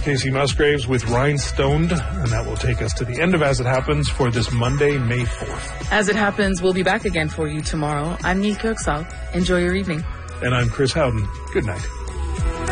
Casey Musgraves with Rhinestoned, and that will take us to the end of As It Happens for this Monday, May 4th. As It Happens, we'll be back again for you tomorrow. I'm Nick Kirksall. Enjoy your evening. And I'm Chris Howden. Good night.